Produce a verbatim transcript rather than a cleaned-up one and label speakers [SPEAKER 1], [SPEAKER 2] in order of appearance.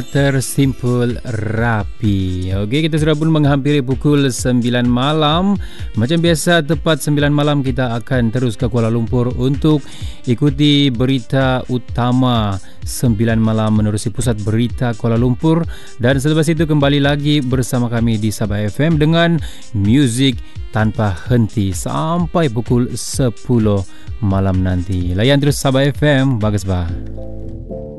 [SPEAKER 1] Tersimpul rapi. Okey, kita sudah pun menghampiri pukul sembilan malam. Macam biasa, tepat sembilan malam kita akan terus ke Kuala Lumpur untuk ikuti berita utama sembilan malam menerusi Pusat Berita Kuala Lumpur. Dan selepas itu kembali lagi bersama kami di Sabah F M dengan muzik tanpa henti sampai pukul sepuluh malam nanti. Layan terus Sabah F M, bagus bah.